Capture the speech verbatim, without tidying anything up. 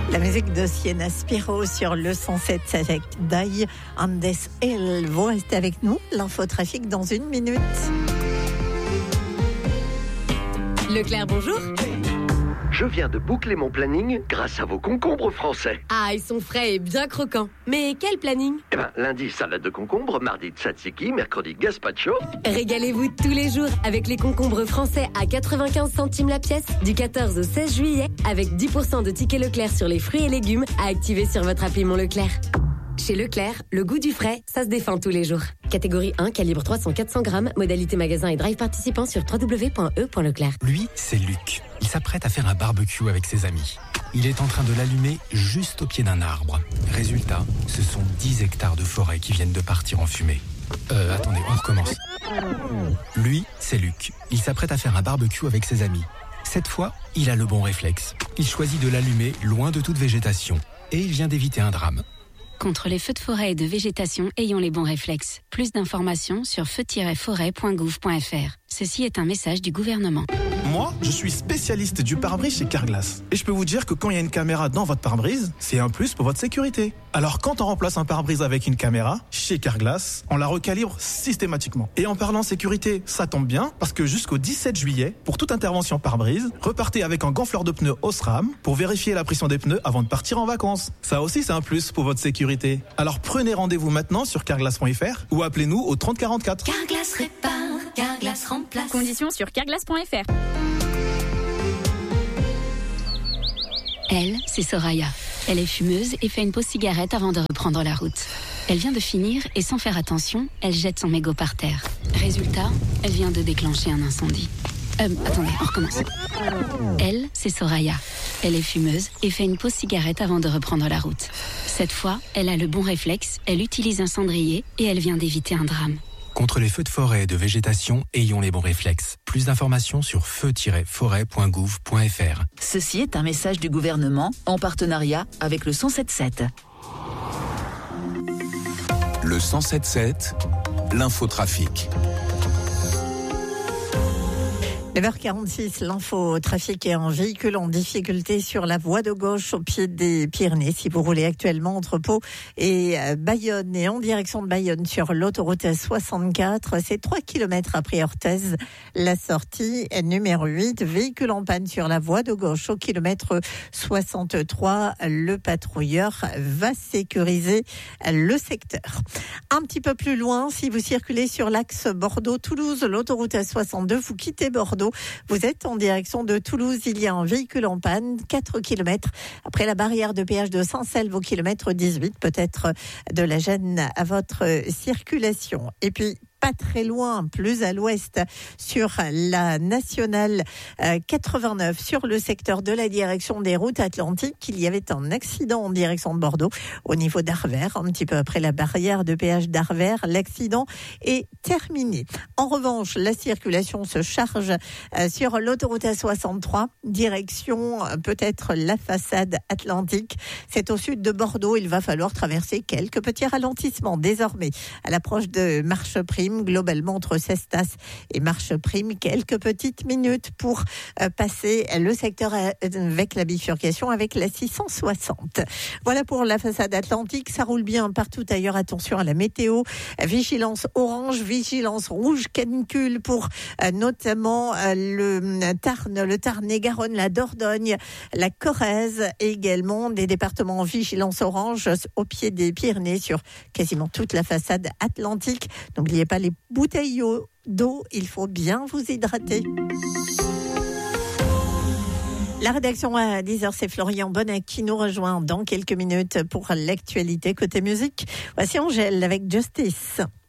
La musique de Sienna Spiro sur le cent sept avec Die Andes El. Vous restez avec nous, l'infotrafic dans une minute. Leclerc, bonjour. Je viens de boucler mon planning grâce à vos concombres français. Ah, ils sont frais et bien croquants. Mais quel planning ? Eh ben, lundi, salade de concombre, mardi, tzatziki, mercredi, gazpacho. Régalez-vous tous les jours avec les concombres français à quatre-vingt-quinze centimes la pièce du quatorze au seize juillet avec dix pour cent de tickets Leclerc sur les fruits et légumes à activer sur votre appli Mon Leclerc. Chez Leclerc, le goût du frais, ça se défend tous les jours. Catégorie un, calibre trois cents à quatre cents grammes, modalité magasin et drive participant sur w w w point e point leclerc. Lui, c'est Luc. Il s'apprête à faire un barbecue avec ses amis. Il est en train de l'allumer juste au pied d'un arbre. Résultat, ce sont dix hectares de forêt qui viennent de partir en fumée. Euh, attendez, on recommence. Lui, c'est Luc. Il s'apprête à faire un barbecue avec ses amis. Cette fois, il a le bon réflexe. Il choisit de l'allumer loin de toute végétation. Et il vient d'éviter un drame. Contre les feux de forêt et de végétation, ayons les bons réflexes. Plus d'informations sur feu tiret forêt point gouv point f r. Ceci est un message du gouvernement. Moi, je suis spécialiste du pare-brise chez Carglass. Et je peux vous dire que quand il y a une caméra dans votre pare-brise, c'est un plus pour votre sécurité. Alors quand on remplace un pare-brise avec une caméra, chez Carglass, on la recalibre systématiquement. Et en parlant sécurité, ça tombe bien, parce que jusqu'au dix-sept juillet, pour toute intervention pare-brise, repartez avec un gonfleur de pneus Osram pour vérifier la pression des pneus avant de partir en vacances. Ça aussi, c'est un plus pour votre sécurité. Alors prenez rendez-vous maintenant sur carglass point f r ou appelez-nous au trente quarante-quatre. Carglass répare, Carglass remplace. Conditions sur carglass point f r. Elle, c'est Soraya. Elle est fumeuse et fait une pause cigarette avant de reprendre la route. Elle vient de finir et sans faire attention, elle jette son mégot par terre. Résultat, elle vient de déclencher un incendie. Euh, attendez, on recommence. Elle, c'est Soraya. Elle est fumeuse et fait une pause cigarette avant de reprendre la route. Cette fois, elle a le bon réflexe, elle utilise un cendrier et elle vient d'éviter un drame. Contre les feux de forêt et de végétation, ayons les bons réflexes. Plus d'informations sur feu tiret forêt point gouv point f r. Ceci est un message du gouvernement en partenariat avec le cent sept sept. Le cent sept sept, l'infotrafic. neuf heures quarante-six, l'info trafic est un véhicule en difficulté sur la voie de gauche au pied des Pyrénées. Si vous roulez actuellement entre Pau et Bayonne et en direction de Bayonne sur l'autoroute soixante-quatre, c'est trois kilomètres après Orthez. La sortie numéro huit, véhicule en panne sur la voie de gauche au kilomètre soixante-trois. Le patrouilleur va sécuriser le secteur. Un petit peu plus loin, si vous circulez sur l'axe Bordeaux-Toulouse, l'autoroute soixante-deux, vous quittez Bordeaux. Vous êtes en direction de Toulouse, il y a un véhicule en panne, quatre kilomètres après la barrière de péage de Saint-Selve au kilomètre dix-huit, peut-être de la gêne à votre circulation. Et puis, pas très loin, plus à l'ouest, sur la nationale quatre-vingt-neuf, sur le secteur de la direction des routes atlantiques, il y avait un accident en direction de Bordeaux, au niveau d'Arvers, un petit peu après la barrière de péage d'Arvers. L'accident est terminé. En revanche, la circulation se charge sur l'autoroute A soixante-trois, direction peut-être la façade atlantique. C'est au sud de Bordeaux, il va falloir traverser quelques petits ralentissements désormais à l'approche de Marcheprime. Globalement, entre Cestas et Marcheprime, quelques petites minutes pour euh, passer le secteur avec la bifurcation avec la six cent soixante. Voilà pour la façade atlantique. Ça roule bien partout ailleurs. Attention à la météo. Vigilance orange, vigilance rouge, canicule pour euh, notamment euh, le Tarn, le Tarn-et-Garonne, la Dordogne, la Corrèze et également des départements en vigilance orange au pied des Pyrénées sur quasiment toute la façade atlantique. N'oubliez pas les bouteilles d'eau, il faut bien vous hydrater. La rédaction à dix heures, c'est Florian Bonnet qui nous rejoint dans quelques minutes pour l'actualité côté musique. Voici Angèle avec Justice.